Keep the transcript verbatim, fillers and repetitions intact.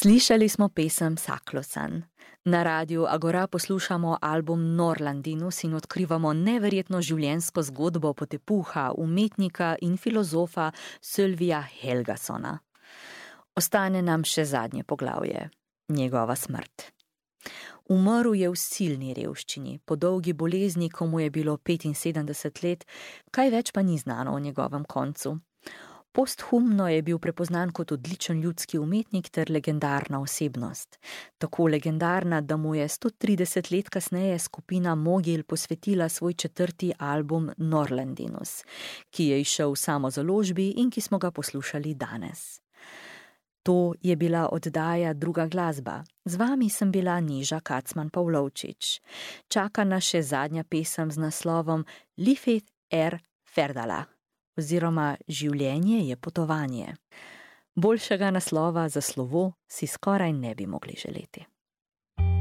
Slišali smo pesem Saklosan. Na radiju Agora poslušamo album Norlandinus in odkrivamo neverjetno življenjsko zgodbo potepuha, umetnika in filozofa Sölvija Helgasona. Ostane nam še zadnje poglavje, njegova smrt. Umrl je v silni revščini, po dolgi bolezni, ko mu je bilo petinsedemdeset let, kaj več pa ni znano o njegovem koncu. Posthumno je bil prepoznan kot odličen ljudski umetnik ter legendarna osebnost. Tako legendarna, da mu je sto trideset let kasneje skupina Mogil posvetila svoj četrti album Norlandinus, ki je izšel v samozaložbi in ki smo ga poslušali danes. To je bila oddaja Druga glasba. Z vami sem bila Neža Kacman Pavlovčič. Čaka nas še zadnja pesem z naslovom Livet er Ferdala, oziroma Življenje je potovanje. Boljšega naslova za slovo si skoraj ne bi mogli želeti.